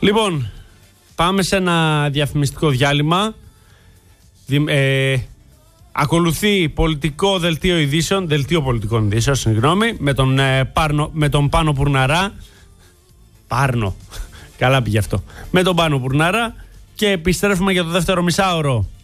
Λοιπόν, πάμε σε ένα διαφημιστικό διάλειμμα. Ακολουθεί πολιτικό δελτίο πολιτικών ειδήσεων, συγγνώμη, με τον Πάνο Πουρναρά. Καλά πήγε αυτό. Με τον Πάνο Πουρναρά και επιστρέφουμε για το δεύτερο μισάωρο.